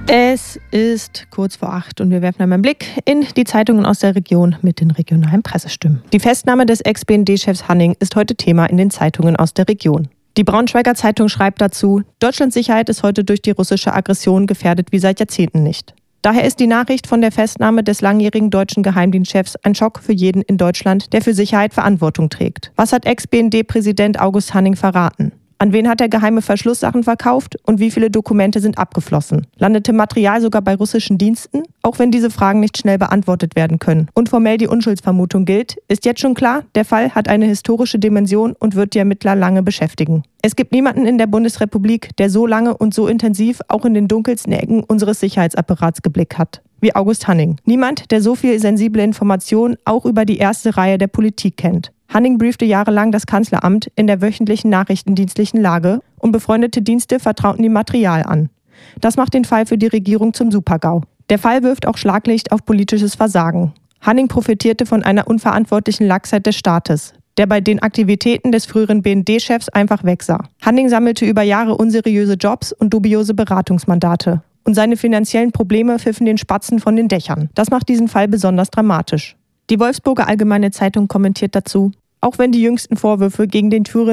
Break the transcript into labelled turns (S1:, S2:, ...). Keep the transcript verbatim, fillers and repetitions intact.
S1: Es ist kurz vor acht und wir werfen einmal einen Blick in die Zeitungen aus der Region mit den regionalen Pressestimmen. Die Festnahme des Ex-B N D-Chefs Hanning ist heute Thema in den Zeitungen aus der Region. Die Braunschweiger Zeitung schreibt dazu: Deutschlands Sicherheit ist heute durch die russische Aggression gefährdet wie seit Jahrzehnten nicht. Daher ist die Nachricht von der Festnahme des langjährigen deutschen Geheimdienstchefs ein Schock für jeden in Deutschland, der für Sicherheit Verantwortung trägt. Was hat Ex-B N D-Präsident August Hanning verraten? An wen hat er geheime Verschlusssachen verkauft und wie viele Dokumente sind abgeflossen? Landete Material sogar bei russischen Diensten? Auch wenn diese Fragen nicht schnell beantwortet werden können und formell die Unschuldsvermutung gilt, ist jetzt schon klar, der Fall hat eine historische Dimension und wird die Ermittler lange beschäftigen. Es gibt niemanden in der Bundesrepublik, der so lange und so intensiv auch in den dunkelsten Ecken unseres Sicherheitsapparats geblickt hat wie August Hanning. Niemand, der so viel sensible Informationen auch über die erste Reihe der Politik kennt. Hanning briefte jahrelang das Kanzleramt in der wöchentlichen nachrichtendienstlichen Lage und befreundete Dienste vertrauten ihm Material an. Das macht den Fall für die Regierung zum Super-GAU. Der Fall wirft auch Schlaglicht auf politisches Versagen. Hanning profitierte von einer unverantwortlichen Laxheit des Staates, der bei den Aktivitäten des früheren B N D-Chefs einfach wegsah. Hanning sammelte über Jahre unseriöse Jobs und dubiose Beratungsmandate. Und seine finanziellen Probleme pfiffen den Spatzen von den Dächern. Das macht diesen Fall besonders dramatisch. Die Wolfsburger Allgemeine Zeitung kommentiert dazu: Auch wenn die jüngsten Vorwürfe gegen den früheren